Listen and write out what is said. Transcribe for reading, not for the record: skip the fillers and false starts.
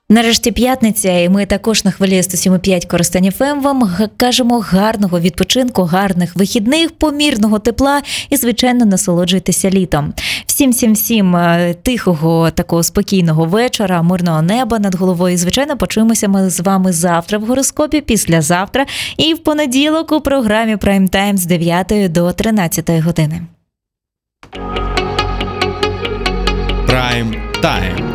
Нарешті п'ятниця, і ми також на хвилі 107,5 Коростень ФМ вам кажемо гарного відпочинку, гарних вихідних, помірного тепла і, звичайно, насолоджуйтеся літом. Всім тихого, такого спокійного вечора, мирного неба над головою. І, звичайно, почуємося ми з вами завтра в гороскопі, післязавтра і в понеділок у програмі Prime Time з 9 до 13 години. Prime Time.